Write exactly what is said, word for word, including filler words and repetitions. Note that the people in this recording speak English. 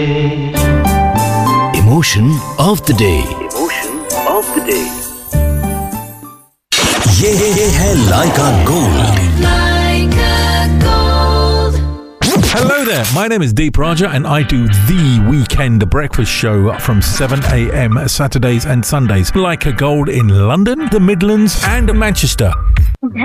Emotion of the day. Emotion of the day. ये ये है लाइका gold. Like a gold. Hello there, my name is Deep Raja and I do The Weekend Breakfast Show from seven a.m. Saturdays and Sundays. Like a Gold in London, the Midlands and Manchester.